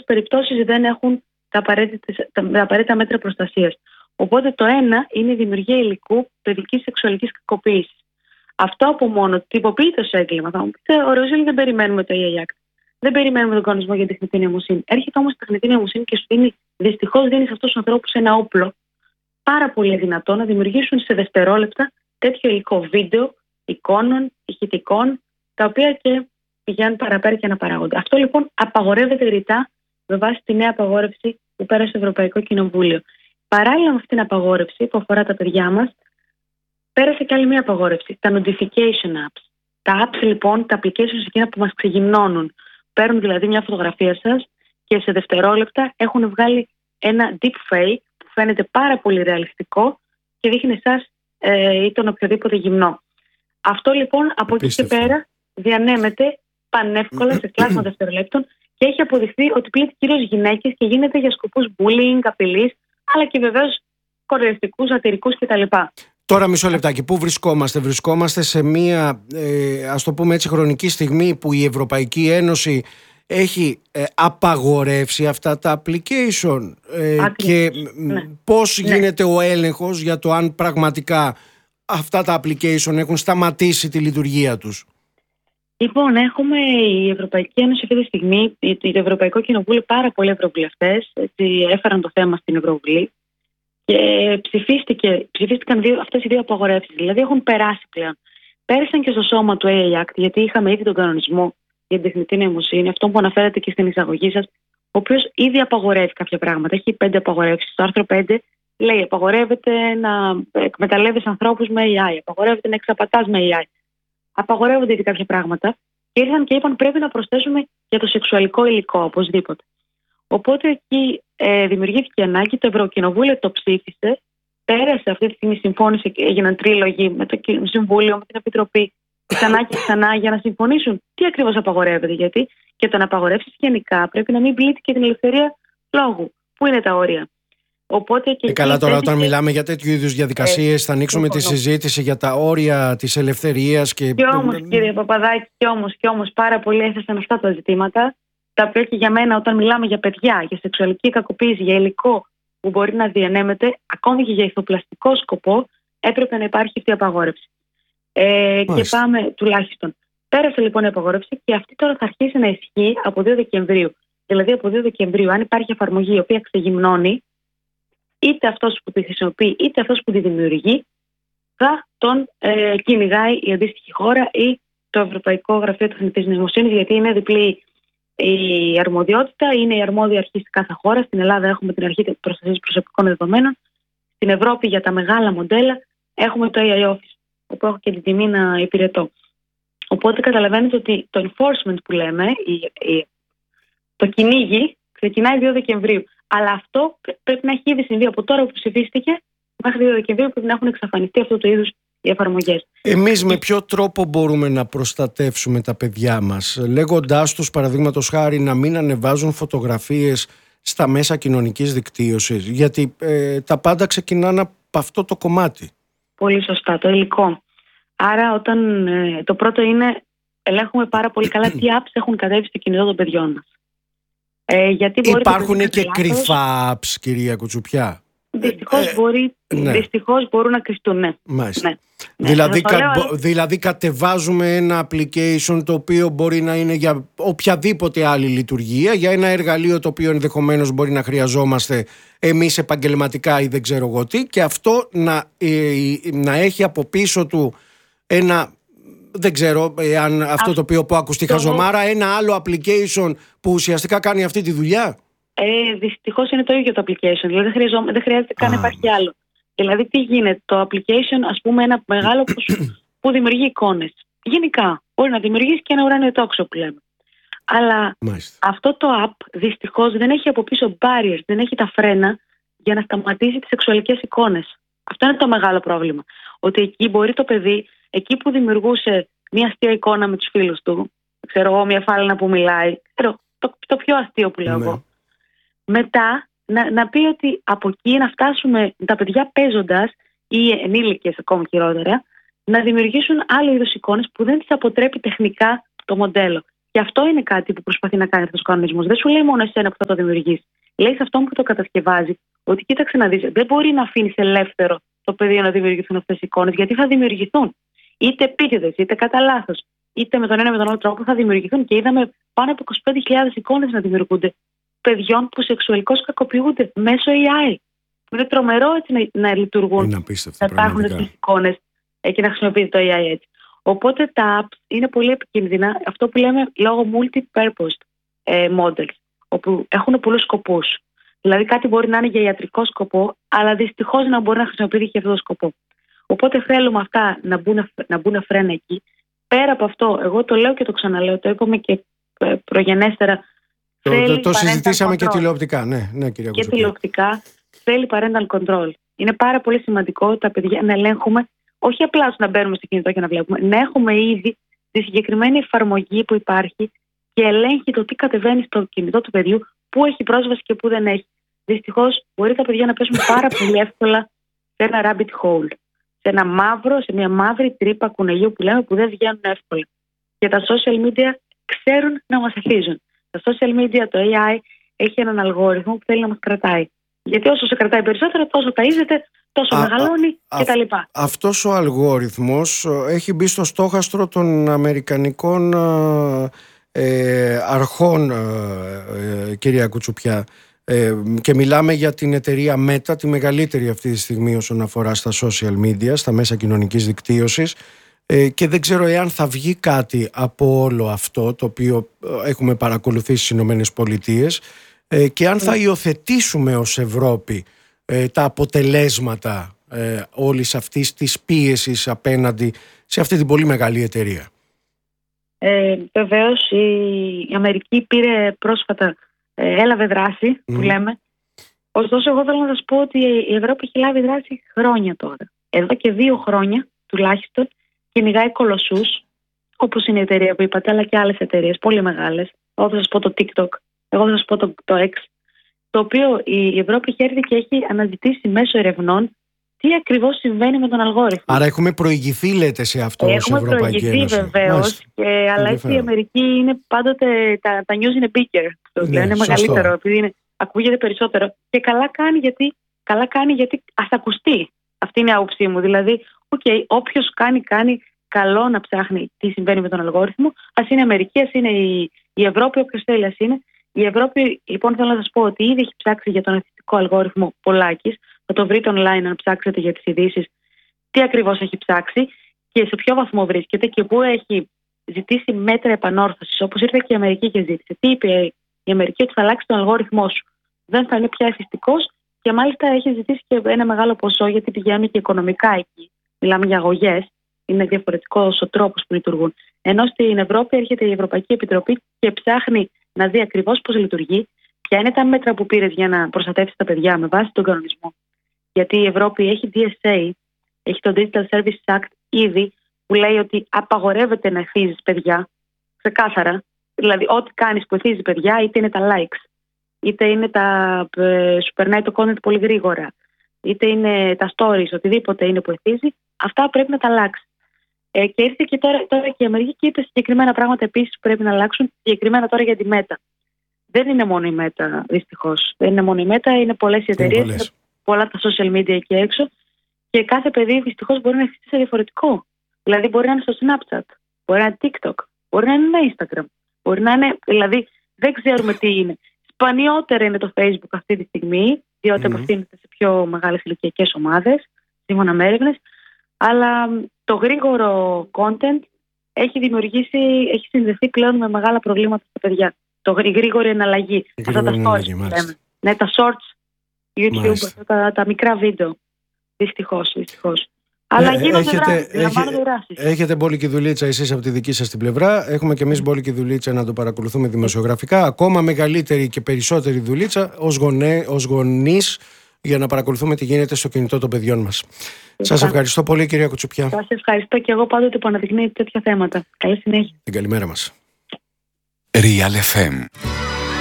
περιπτώσεις δεν έχουν τα απαραίτητα μέτρα προστασίας. Οπότε το ένα είναι η δημιουργία υλικού παιδικής σεξουαλικής κακοποίησης. Αυτό από μόνο τυποποιείται ως έγκλημα. Θα μου πείτε, Ροζίλη, δεν περιμένουμε το AI Act. Δεν περιμένουμε τον κανονισμό για την τεχνητή νοημοσύνη. Έρχεται όμως η τεχνητή νοημοσύνη και σου δίνει, δυστυχώς δίνει σε αυτούς τους ανθρώπους ένα όπλο πάρα πολύ δυνατό να δημιουργήσουν σε δευτερόλεπτα τέτοιο υλικό βίντεο, εικόνων, ηχητικών, τα οποία και πηγαίνουν παραπέρα και αναπαράγονται. Αυτό λοιπόν απαγορεύεται ρητά με βάση τη νέα απαγόρευση που πέρασε στο Ευρωπαϊκό Κοινοβούλιο. Παράλληλα με αυτήν την απαγόρευση που αφορά τα παιδιά μας, πέρασε και άλλη μια απαγόρευση. Τα notification apps. Τα apps λοιπόν, τα applications εκείνα που μας ξεγυμνώνουν. Παίρνουν δηλαδή μια φωτογραφία σας και σε δευτερόλεπτα έχουν βγάλει ένα deepfake που φαίνεται πάρα πολύ ρεαλιστικό και δείχνει εσάς ή τον οποιοδήποτε γυμνό. Αυτό λοιπόν από εκεί και πέρα διανέμεται πανεύκολα σε κλάσμα δευτερολέπτων και έχει αποδειχθεί ότι πλήττει κυρίως γυναίκες και γίνεται για σκοπούς bullying, απειλής, αλλά και βεβαίως κοροϊδευτικούς, σατυρικούς κτλ. Τώρα μισό λεπτάκι, πού βρισκόμαστε? Βρισκόμαστε σε μία, ας το πούμε έτσι, χρονική στιγμή που η Ευρωπαϊκή Ένωση έχει απαγορεύσει αυτά τα application και πώς γίνεται ο έλεγχος για το αν πραγματικά αυτά τα application έχουν σταματήσει τη λειτουργία τους? Λοιπόν, έχουμε η Ευρωπαϊκή Ένωση αυτή τη στιγμή, το Ευρωπαϊκό Κοινοβούλιο, πάρα πολλοί ευρωβουλευτές έφεραν το θέμα στην Ευρωβουλή και ψηφίστηκαν αυτές οι δύο απαγορεύσεις. Δηλαδή έχουν περάσει πλέον. Πέρασαν και στο σώμα του AI Act, γιατί είχαμε ήδη τον κανονισμό για την τεχνητή νοημοσύνη, αυτό που αναφέρατε και στην εισαγωγή σας, ο οποίος ήδη απαγορεύει κάποια πράγματα. Έχει 5 απαγορεύσεις. Στο άρθρο 5 λέει: απαγορεύεται να εκμεταλλεύεις ανθρώπους με AI, απαγορεύεται να εξαπατάς με AI. Απαγορεύονται ήδη κάποια πράγματα και ήρθαν και είπαν: πρέπει να προσθέσουμε για το σεξουαλικό υλικό, οπωσδήποτε. Οπότε εκεί δημιουργήθηκε ανάγκη, το Ευρωκοινοβούλιο το ψήφισε, πέρασε αυτή τη στιγμή, συμφώνησε και έγιναν τρίλογοι με το Συμβούλιο, με την Επιτροπή, ξανά και ξανά για να συμφωνήσουν τι ακριβώς απαγορεύεται. Γιατί και το να απαγορεύσεις γενικά πρέπει να μην πλήττει και την ελευθερία λόγου. Πού είναι τα όρια? Οπότε και καλά, τώρα όταν μιλάμε για τέτοιου είδους διαδικασίες θα ανοίξουμε τη συζήτηση για τα όρια της ελευθερίας και όμως, κύριε Παπαδάκη, και όμως πάρα πολλοί έθεσαν αυτά τα ζητήματα, τα οποία και για μένα, όταν μιλάμε για παιδιά, για σεξουαλική κακοποίηση, για υλικό που μπορεί να διανέμεται, ακόμη και για ηθοπλαστικό σκοπό, έπρεπε να υπάρχει αυτή η απαγόρευση. Και πάμε τουλάχιστον. Πέρασε λοιπόν η απαγόρευση και αυτή τώρα θα αρχίσει να ισχύει από 2 Δεκεμβρίου. Δηλαδή από 2 Δεκεμβρίου, αν υπάρχει εφαρμογή η οποία ξεγυμνώνει, είτε αυτός που τη χρησιμοποιεί είτε αυτός που τη δημιουργεί, θα τον κυνηγάει η αντίστοιχη χώρα ή το Ευρωπαϊκό Γραφείο Τεχνητής Νοημοσύνης, γιατί είναι διπλή η αρμοδιότητα, είναι η αρμόδια αρχή σε κάθε χώρα. Στην Ελλάδα έχουμε την αρχή προστασίας προσωπικών δεδομένων. Στην Ευρώπη για τα μεγάλα μοντέλα έχουμε το AI Office, όπου έχω και την τιμή να υπηρετώ. Οπότε καταλαβαίνετε ότι το enforcement που λέμε, το κυνήγι, ξεκινάει 2 Δεκεμβρίου. Αλλά αυτό πρέπει να έχει ήδη συμβεί από τώρα που ψηφίστηκε μέχρι 2 Δεκεμβρίου, πρέπει να έχουν εξαφανιστεί αυτού του είδους οι εφαρμογές. Εμείς με ποιο τρόπο μπορούμε να προστατεύσουμε τα παιδιά μας, λέγοντάς τους παραδείγματος χάρη να μην ανεβάζουν φωτογραφίες στα μέσα κοινωνικής δικτύωσης? Γιατί τα πάντα ξεκινάνε από αυτό το κομμάτι. Πολύ σωστά, το υλικό. Άρα όταν το πρώτο είναι ελέγχουμε πάρα πολύ καλά τι apps έχουν κατέβει στο κινητό των παιδιών μας. Γιατί υπάρχουν και κρυφά apps, κυρία Κουτσουπιά? Δυστυχώς μπορούν να κρυφτούν, ναι. Δηλαδή κατεβάζουμε ένα application το οποίο μπορεί να είναι για οποιαδήποτε άλλη λειτουργία, για ένα εργαλείο το οποίο ενδεχομένως μπορεί να χρειαζόμαστε εμείς επαγγελματικά ή δεν ξέρω εγώ τι, και αυτό να έχει από πίσω του ένα, δεν ξέρω αν αυτό το οποίο πω ακουστεί χαζομάρα, ένα άλλο application που ουσιαστικά κάνει αυτή τη δουλειά. Δυστυχώς είναι το ίδιο το application, δηλαδή δεν χρειάζεται καν να υπάρχει άλλο. Δηλαδή τι γίνεται, το application, ας πούμε, ένα μεγάλο που δημιουργεί εικόνες. Γενικά μπορεί να δημιουργήσει και ένα ουράνιο τόξο που λέμε. Αλλά αυτό το app δυστυχώς δεν έχει από πίσω barriers, δεν έχει τα φρένα για να σταματήσει τις σεξουαλικές εικόνες. Αυτό είναι το μεγάλο πρόβλημα. Ότι εκεί μπορεί το παιδί, εκεί που δημιουργούσε μια αστεία εικόνα με τους φίλους του, ξέρω εγώ, μια φάλαινα που μιλάει, το πιο αστείο που λέω εγώ. Μετά να πει ότι από εκεί να φτάσουμε τα παιδιά παίζοντας, ή ενήλικες ακόμα χειρότερα, να δημιουργήσουν άλλου είδους εικόνες που δεν τις αποτρέπει τεχνικά το μοντέλο. Και αυτό είναι κάτι που προσπαθεί να κάνει αυτός ο κανονισμός. Δεν σου λέει μόνο εσένα που θα το δημιουργήσει. Λέει σε αυτόν που το κατασκευάζει ότι κοίταξε να δεις, δεν μπορεί να αφήνεις ελεύθερο το πεδίο να δημιουργηθούν αυτές οι εικόνες, γιατί θα δημιουργηθούν. Είτε επίτηδες, είτε κατά λάθος, είτε με τον ένα με τον άλλο τρόπο θα δημιουργηθούν. Και είδαμε πάνω από 25.000 εικόνες να δημιουργούνται παιδιών που σεξουαλικώς κακοποιούνται μέσω AI. Είναι τρομερό έτσι να λειτουργούν, να υπάρχουν τις εικόνες και να χρησιμοποιείται το AI έτσι. Οπότε τα apps είναι πολύ επικίνδυνα, αυτό που λέμε λόγω multi-purpose models, όπου έχουν πολλούς σκοπούς. Δηλαδή κάτι μπορεί να είναι για ιατρικό σκοπό, αλλά δυστυχώς να μπορεί να χρησιμοποιείται και αυτό το σκοπό. Οπότε θέλουμε αυτά να μπουν φρένα εκεί. Πέρα από αυτό, εγώ το λέω και το ξαναλέω, το είπαμε και προγενέστερα. Το συζητήσαμε και τηλεοπτικά, ναι, κυρία Κουτσουπιά. Και τηλεοπτικά θέλει parental control. Είναι πάρα πολύ σημαντικό τα παιδιά να ελέγχουμε, όχι απλά να μπαίνουμε στο κινητό και να βλέπουμε, να έχουμε ήδη τη συγκεκριμένη εφαρμογή που υπάρχει και ελέγχει το τι κατεβαίνει στο κινητό του παιδιού, πού έχει πρόσβαση και πού δεν έχει. Δυστυχώς, μπορεί τα παιδιά να πέσουν πάρα πολύ εύκολα σε ένα rabbit hole. Σε μια μαύρη τρύπα κουνελιού που λέμε, που δεν βγαίνουν εύκολα. Και τα social media ξέρουν να μας αφίζουν. Τα social media, το AI, έχει έναν αλγόριθμο που θέλει να μας κρατάει. Γιατί όσο σε κρατάει περισσότερο, τόσο ταΐζεται, τόσο μεγαλώνει κτλ. Αυτός ο αλγόριθμος έχει μπει στο στόχαστρο των αμερικανικών αρχών, κυρία Κουτσουπιά. Και μιλάμε για την εταιρεία Meta, τη μεγαλύτερη αυτή τη στιγμή όσον αφορά στα social media, στα μέσα κοινωνικής δικτύωσης, και δεν ξέρω εάν θα βγει κάτι από όλο αυτό το οποίο έχουμε παρακολουθήσει στις Ηνωμένες Πολιτείες, και αν θα υιοθετήσουμε ως Ευρώπη τα αποτελέσματα όλης αυτής της πίεσης απέναντι σε αυτή την πολύ μεγάλη εταιρεία. Βεβαίως η Αμερική πήρε πρόσφατα, έλαβε δράση που λέμε. Ωστόσο εγώ θέλω να σας πω ότι η Ευρώπη έχει λάβει δράση χρόνια τώρα. Εδώ και 2 χρόνια τουλάχιστον κυνηγάει κολοσσούς, όπως είναι η εταιρεία που είπατε, αλλά και άλλες εταιρείες πολύ μεγάλες. Εγώ θα σας πω το TikTok, εγώ θα σας πω το X, το οποίο η Ευρώπη έχει έρθει και έχει αναζητήσει μέσω ερευνών τι ακριβώς συμβαίνει με τον αλγόριθμο. Άρα έχουμε προηγηθεί, λέτε, σε αυτό ως Ευρωπαϊκή Ένωση. Έχουμε προηγηθεί βεβαίως, αλλά έτσι η Αμερική είναι πάντοτε, τα news είναι bigger, είναι μεγαλύτερο, επειδή ακούγεται περισσότερο. Και καλά κάνει γιατί ας ακουστεί. Αυτή είναι η άποψή μου. Δηλαδή, όποιος κάνει καλό να ψάχνει τι συμβαίνει με τον αλγόριθμο, ας είναι η Αμερική, ας είναι η Ευρώπη, όποιος θέλει ας είναι. Η Ευρώπη, λοιπόν, θέλω να σας πω ότι ήδη έχει ψάξει για τον εθνικό αλγόριθμο Πολάκης. Θα το βρείτε online αν ψάξετε για τις ειδήσεις τι ακριβώς έχει ψάξει και σε ποιο βαθμό βρίσκεται και πού έχει ζητήσει μέτρα επανόρθωσης. Όπως ήρθε και η Αμερική και ζήτησε. Τι είπε η Αμερική? Ότι θα αλλάξει τον αλγόριθμό σου. Δεν θα είναι πια εφιστικός και μάλιστα έχει ζητήσει και ένα μεγάλο ποσό γιατί πηγαίνουν και οικονομικά εκεί. Μιλάμε για αγωγές. Είναι διαφορετικός ο τρόπος που λειτουργούν. Ενώ στην Ευρώπη έρχεται η Ευρωπαϊκή Επιτροπή και ψάχνει να δει ακριβώς πώς λειτουργεί, ποια είναι τα μέτρα που πήρες για να προστατεύσει τα παιδιά με βάση τον κανονισμό. Γιατί η Ευρώπη έχει DSA, έχει το Digital Services Act ήδη, που λέει ότι απαγορεύεται να εθίζεις παιδιά, ξεκάθαρα. Δηλαδή, ό,τι κάνεις που εθίζεις παιδιά, είτε είναι τα likes, είτε είναι σου περνάει το content πολύ γρήγορα, είτε είναι τα stories, οτιδήποτε είναι που εθίζει, αυτά πρέπει να τα αλλάξει. Και ήρθε και τώρα και η Αμερική και είπε συγκεκριμένα πράγματα επίσης που πρέπει να αλλάξουν, συγκεκριμένα τώρα για τη Meta. Δεν είναι μόνο η Meta, δυστυχώς. Δεν είναι μόνο η Meta, είναι πολλές οι εταιρείες, πολλά τα social media εκεί έξω και κάθε παιδί δυστυχώς μπορεί να ευθύσει σε διαφορετικό. Δηλαδή μπορεί να είναι στο Snapchat, μπορεί να είναι TikTok, μπορεί να είναι Instagram, μπορεί να είναι, δηλαδή δεν ξέρουμε τι είναι. Σπανιότερα είναι το Facebook αυτή τη στιγμή, διότι απευθύνεται σε πιο μεγάλες ηλικιακές ομάδες, σύμφωνα με έρευνες, αλλά το γρήγορο content έχει συνδεθεί πλέον με μεγάλα προβλήματα στα παιδιά. Το γρήγορη εναλλαγή, αυτά τα stories, ναι, τα shorts, YouTube, τα μικρά βίντεο. Δυστυχώς. Αλλά γίνονται δράσεις. Έχετε μπόλικη δουλίτσα εσείς από τη δική σας την πλευρά. Έχουμε και εμείς μπόλικη δουλίτσα να το παρακολουθούμε δημοσιογραφικά. Ακόμα μεγαλύτερη και περισσότερη δουλίτσα ως γονείς για να παρακολουθούμε τι γίνεται στο κινητό των παιδιών μας. Σας ευχαριστώ πολύ, κυρία Κουτσουπιά. Σας ευχαριστώ και εγώ πάντοτε που αναδεικνύετε τέτοια θέματα. Καλή συνέχεια. Την καλημέρα μας. Real FM.